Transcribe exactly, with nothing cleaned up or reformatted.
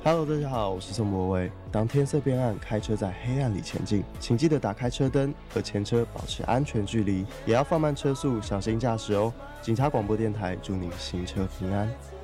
Hello， 大家好，我是宋博伟。当天色变暗，开车在黑暗里前进，请记得打开车灯，和前车保持安全距离，也要放慢车速，小心驾驶哦。警察广播电台祝您行车平安。